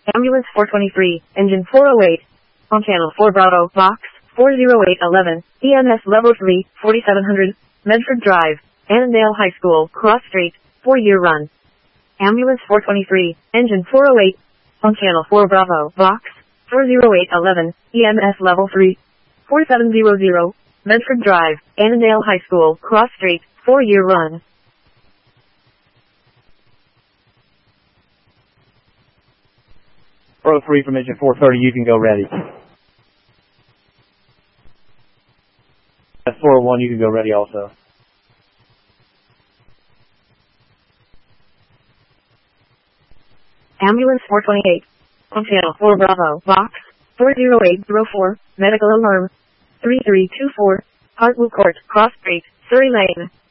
Ambulance 423, engine 408. On channel 4 Bravo, box 40811, EMS level 3, 4700, Medford Drive, Annandale High School, Cross Street, 4-year run. Ambulance 423, engine 408. On channel 4 Bravo, box 40811, EMS level 3, 4700, Medford Drive, Annandale High School, Cross Street, 4-year run. Pro 3 from engine 430, you can go ready. At 401, you can go ready also. Ambulance 428. On channel 4 Bravo, box 40804, medical alarm 3324, Hartwell Court, Cross Street, Surrey Lane.